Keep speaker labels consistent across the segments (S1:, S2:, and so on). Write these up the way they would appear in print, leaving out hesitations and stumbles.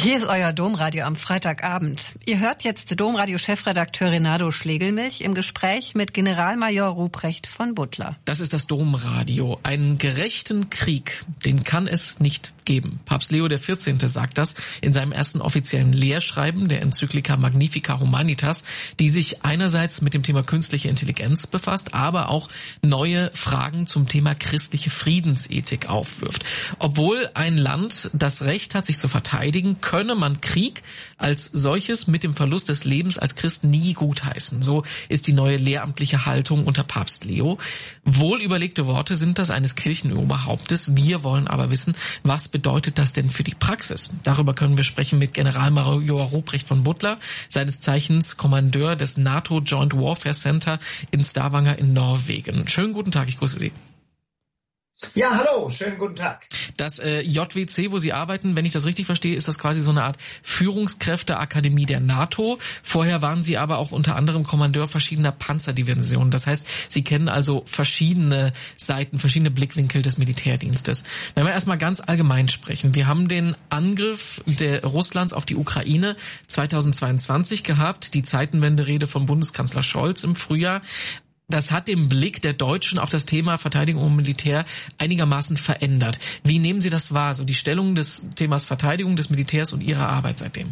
S1: Hier ist euer Domradio am Freitagabend. Ihr hört jetzt Domradio-Chefredakteur Renato Schlegelmilch im Gespräch mit Generalmajor Ruprecht von Butler.
S2: Das ist das Domradio. Einen gerechten Krieg, den kann es nicht geben. Papst Leo XIV. Sagt das in seinem ersten offiziellen Lehrschreiben der Enzyklika Magnifica Humanitas, die sich einerseits mit dem Thema künstliche Intelligenz befasst, aber auch neue Fragen zum Thema christliche Friedensethik aufwirft. Obwohl ein Land das Recht hat, sich zu verteidigen, könne man Krieg als solches mit dem Verlust des Lebens als Christ nie gutheißen. So ist die neue lehramtliche Haltung unter Papst Leo. Wohl überlegte Worte sind das eines Kirchenoberhauptes. Wir wollen aber wissen, was bedeutet das denn für die Praxis? Darüber können wir sprechen mit Generalmajor Ruprecht von Butler, seines Zeichens Kommandeur des NATO Joint Warfare Center in Stavanger in Norwegen. Schönen guten Tag, ich grüße Sie.
S3: Ja, hallo, schönen guten Tag.
S2: Das JWC, wo Sie arbeiten, wenn ich das richtig verstehe, ist das quasi so eine Art Führungskräfteakademie der NATO. Vorher waren Sie aber auch unter anderem Kommandeur verschiedener Panzerdivisionen. Das heißt, Sie kennen also verschiedene Seiten, verschiedene Blickwinkel des Militärdienstes. Wenn wir erstmal ganz allgemein sprechen, wir haben den Angriff Russlands auf die Ukraine 2022 gehabt, die Zeitenwende-Rede von Bundeskanzler Scholz im Frühjahr. Das hat den Blick der Deutschen auf das Thema Verteidigung und Militär einigermaßen verändert. Wie nehmen Sie das wahr, so die Stellung des Themas Verteidigung des Militärs und Ihrer Arbeit seitdem?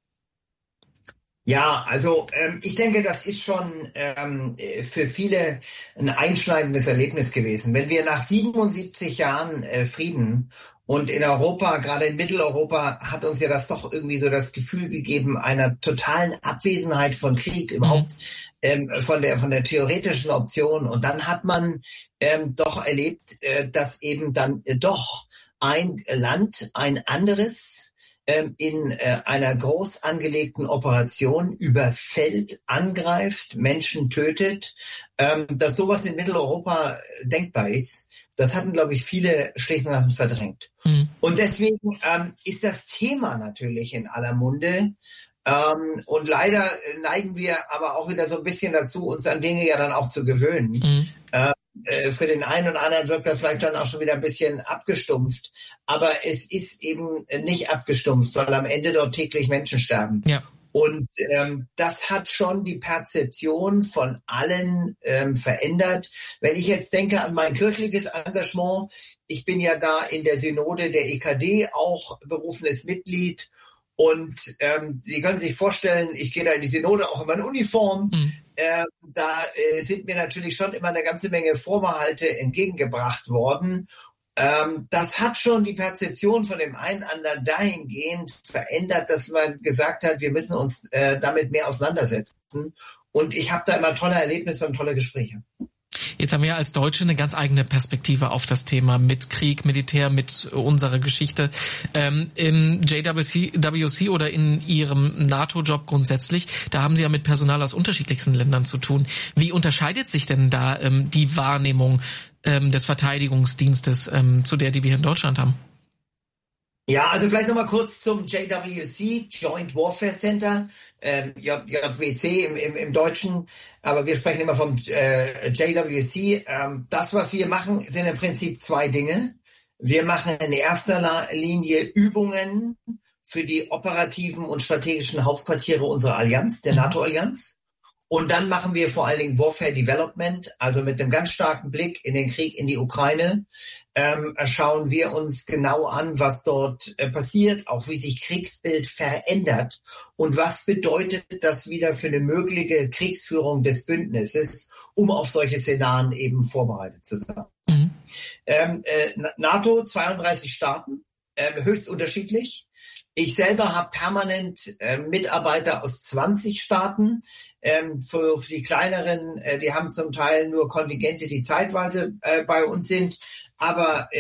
S3: Ja, also ich denke, das ist schon für viele ein einschneidendes Erlebnis gewesen. Wenn wir nach 77 Jahren Frieden und in Europa, gerade in Mitteleuropa, hat uns ja das doch irgendwie so das Gefühl gegeben einer totalen Abwesenheit von Krieg, überhaupt von der theoretischen Option. Und dann hat man doch erlebt, dass eben dann doch ein Land, ein anderes, in einer groß angelegten Operation überfällt, angreift, Menschen tötet, dass sowas in Mitteleuropa denkbar ist. Das hatten, glaube ich, viele schlicht und ergreifend verdrängt. Mhm. Und deswegen ist das Thema natürlich in aller Munde. Und leider neigen wir aber auch wieder so ein bisschen dazu, uns an Dinge ja dann auch zu gewöhnen. Mhm. Für den einen oder anderen wirkt das vielleicht dann auch schon wieder ein bisschen abgestumpft. Aber es ist eben nicht abgestumpft, weil am Ende dort täglich Menschen sterben. Ja. Und das hat schon die Perzeption von allen verändert. Wenn ich jetzt denke an mein kirchliches Engagement, ich bin ja da in der Synode der EKD auch berufenes Mitglied. Und Sie können sich vorstellen, ich gehe da in die Synode auch immer in Uniform. Mhm. Da sind mir natürlich schon immer eine ganze Menge Vorbehalte entgegengebracht worden. Das hat schon die Perzeption von dem einen anderen dahingehend verändert, dass man gesagt hat, wir müssen uns damit mehr auseinandersetzen. Und ich habe da immer tolle Erlebnisse und tolle Gespräche.
S2: Jetzt haben wir als Deutsche eine ganz eigene Perspektive auf das Thema mit Krieg, Militär, mit unserer Geschichte. Im JWC oder in Ihrem NATO-Job grundsätzlich, da haben Sie ja mit Personal aus unterschiedlichsten Ländern zu tun. Wie unterscheidet sich denn da die Wahrnehmung des Verteidigungsdienstes zu der, die wir hier in Deutschland haben?
S3: Ja, also vielleicht nochmal kurz zum JWC, Joint Warfare Center, JWC im Deutschen, aber wir sprechen immer vom JWC. Das, was wir machen, sind im Prinzip zwei Dinge. Wir machen in erster Linie Übungen für die operativen und strategischen Hauptquartiere unserer Allianz, der NATO-Allianz. Und dann machen wir vor allen Dingen Warfare Development, also mit einem ganz starken Blick in den Krieg in die Ukraine, schauen wir uns genau an, was dort passiert, auch wie sich Kriegsbild verändert und was bedeutet das wieder für eine mögliche Kriegsführung des Bündnisses, um auf solche Szenarien eben vorbereitet zu sein. Mhm. NATO, 32 Staaten, höchst unterschiedlich. Ich selber habe permanent Mitarbeiter aus 20 Staaten. Für die kleineren, die haben zum Teil nur Kontingente, die zeitweise bei uns sind. Aber